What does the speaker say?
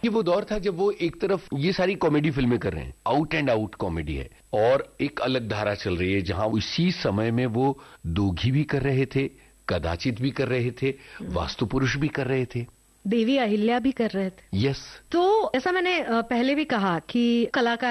ये वो दौर था जब वो एक तरफ ये सारी कॉमेडी फिल्में कर रहे हैं, आउट एंड आउट कॉमेडी है, और एक अलग धारा चल रही है जहां उसी समय में वो दोघी भी कर रहे थे, कदाचित भी कर रहे थे, वास्तु पुरुष भी कर रहे थे, देवी अहिल्या भी कर रहे थे। यस। तो ऐसा मैंने पहले भी कहा कि कलाकार